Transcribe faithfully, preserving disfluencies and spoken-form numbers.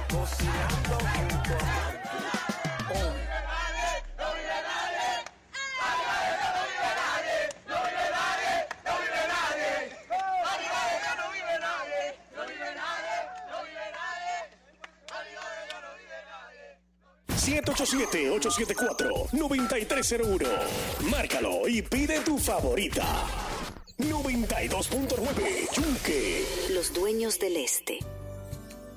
cocinando junto a siete ocho siete, ocho siete cuatro, nueve tres cero uno. Márcalo y pide tu favorita. noventa y dos punto nueve Yunque. Los dueños del este.